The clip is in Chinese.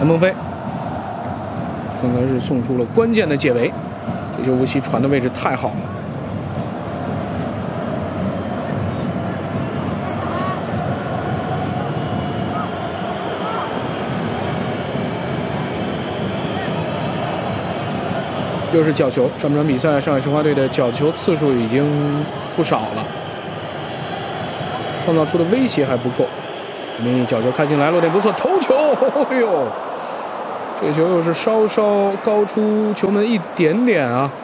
韩梦飞刚才是送出了关键的解围，这球无锡传的位置太好了。又是角球，上半场比赛上海申花队的角球次数已经不少了，创造出的威胁还不够。那角球开进来，落点不错，头球，哎呦，这球又是稍稍高出球门一点点啊。